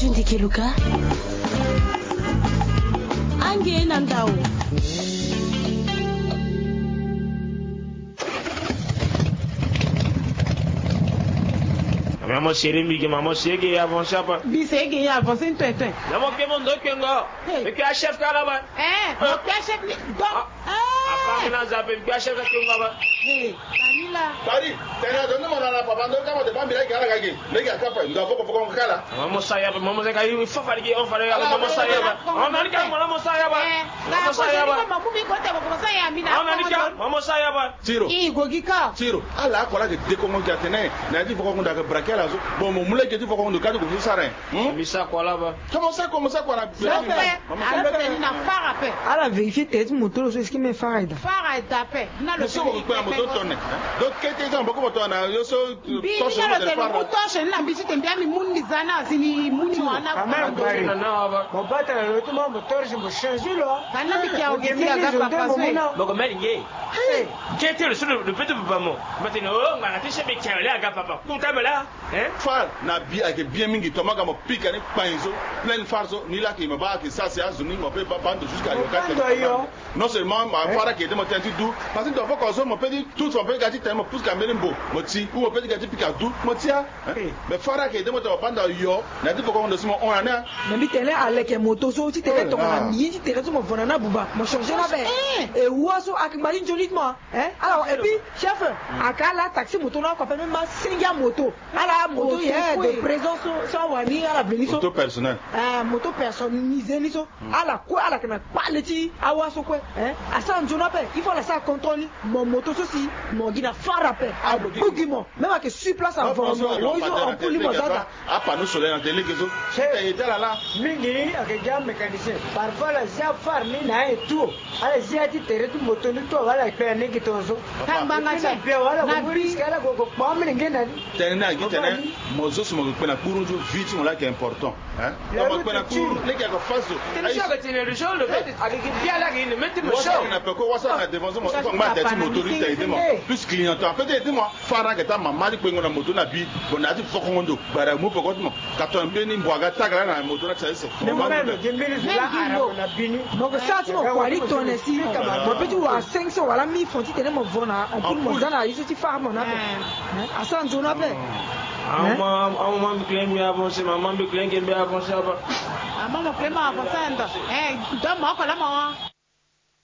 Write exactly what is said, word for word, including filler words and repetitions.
Twende Keluka. Ange nandao. Maman chérie, Miguel, maman chérie, il avance pas. Bisé qui avance une tête. La mon pied mon dos qui nga. Et qui a chef là-bas. Eh, mon chef donc. Ah, pas maintenant zappé, qui a chef qui nga ba. Eh, Camila. Bari, tena donne mon ala papa ndo kama de bambi la gala gage. Le ga kapa, ndo foko foko kala. Maman saya ba, maman zaka il faut faire on faire maman saya ba. On a dit maman saya ba. Maman saya ba. Maman bi kote ba saya mina. On a dit maman saya ba. Tiro. I gogika. Tiro. Ala akola ke dekongo gatene. Na di foko ndo ka braquer la zo. Bon mon moulé que tu foko ndo ka ko sarin. Misa quoi là ba. Comment ça comment ça quoi la. Alors que na fara pe. Ala vérifier tête moto so est-ce que me fara ida. Fara ida pe. Na le so ko ko moto tonne. Donc kete za mboko moto na yo so to so de fara. Moto so na bisi tembia mi mundi zana asini muni wana. Kama bari na ba. Mo bata na loto mo moteur je me change là. Kana bi kia ogisi aga papa so. Boko meli nge. Hey, kete le sur le petit papa mo. Maintenant on va attacher mes kale aga papa. Tout comme là, hein? Far na bi ake bien mingi tomaka mo pika ni panzo. Plein farzo ni là qui me ba que ça c'est azuni mo pe pas bande jusqu'à yoka. Non seulement ma fara qui était mo tenti dou parce que do faut qu'on mo pe di tout son pe gati tellement plus qu'à melimbo mo ti ou mo pe di gati pika dou mo tia. Mais fara qui était mo to bande yo na di faut qu'on de mo on ana. Mais bi tele avec moto so ti tele to na ni ti tele to mo vona na buba mo changer na be. Et waso akimali jolitement hein. Alors et puis chef akala taxi moto na ko pe même singa moto. Ala moto il y a de présence so wani ala beniso. Moto personnel. Ah moto personnalisé niso. Ala quoi ala kana parle ti awaso quoi hein. Asa njona pe il faut la ça contrôle mon moto ceci mon gina fara pe. Ah bugimo même avec sur place avant. On pour lui mozata. Ah panneau solaire en télé que so. C'est était là là. Mingi akija mécanicien. Parfois la ja far ni na et tout. Ala ja ti tere tu moto ni to wala pe ne ki tonzo. Kambanga cha. Na bi skala go go pa mene ngena ni. Tena gitene mozo so mo pe na kuru jo vite on là qui est important hein. On pe na kuru le qui a face. Tena cha tena le show le fait avec bien là il met mo show. On a pas quoi ça na devant mo ko ma tete motoriste et moi. Plus client en fait dis-moi fara que ta maman li pengo na moto na bi bon na ti foko ngondo bara mu poko mo katon be ni mbwaga tagala na moto na tsaise. Mais moi même jembeli zula ara na bini. Donc ça tu mo kwali tonne si mo petit wa cinq cents wala mi fonti tene mo vona on pour mo zana iso ti far mo na pe. Asa njona pe. Maman, maman, bien bien avancé, maman, bien bien avancé. Maman, maman, avancé. Eh, donne-moi encore la maman.